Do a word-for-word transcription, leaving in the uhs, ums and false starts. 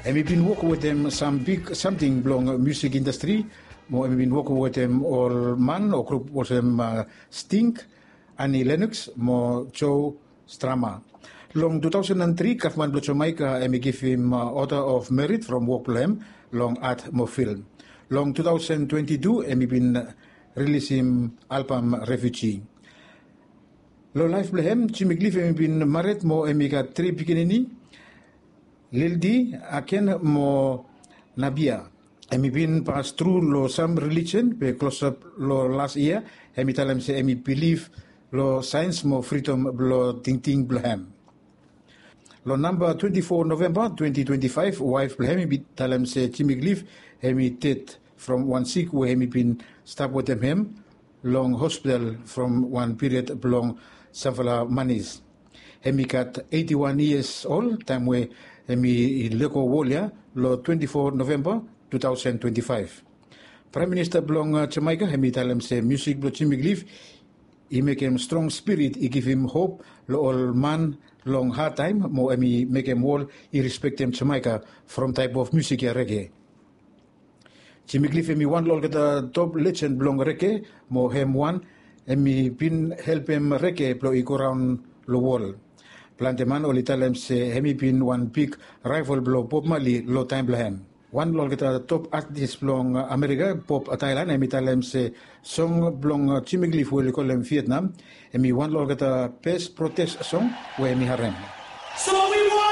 And we've been working with them some big something belong music industry. More we've been working with them all man or group with them uh, Stink, Annie Lennox, more Joe Strama. Long two thousand three, Kaufman Blo Jamaica, and we give him uh, Order of Merit from Workblem, long art mo film. Long two thousand twenty-two, and we've been uh, release him album Refugee. Lo life blehem, Jimmy Cliff, and we've been married mo, and we got three beginning. Lildi, Aken mo Nabia. And we've been passed through lo some religion, we close up lo last year, and we tell them say, and we believe lo science mo freedom lo ting ting blehem. Lo number twenty-four November twenty twenty-five, wife blehem, we tell them say, Jimmy Cliff, and we did from one sick where we been stop with them him, long hospital from one period belong several monies. And we got eighty-one years old, time where we leko wolia, lo twenty-four November twenty twenty-five. Prime Minister belong uh, Jamaica, he tell him say music blo Jimmy Cliff, he make him strong spirit, he give him hope, lo all man long hard time, mo emi make him all, he respect him Jamaica from type of music ya reggae. Jimmy Cliff emi one lol kata top legend belong reggae, mo hem one, emi pin help him reggae blo iko round lo wall. Planteman oli tell him say hemi pin one big rival blo Bob Marley lo time blahem. One lol kita top artist belong America, pop Thailand, emi tell him say song belong Jimmy Cliff will call him Vietnam, emi one lol kita best protest song where emi harem. So we want